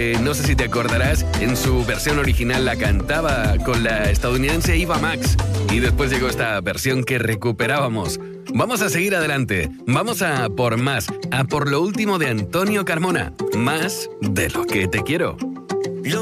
que no sé si te acordarás, en su versión original la cantaba con la estadounidense Eva Max y después llegó esta versión que recuperábamos. Vamos a seguir adelante, vamos a por más, a por lo último de Antonio Carmona, Más de lo que te quiero.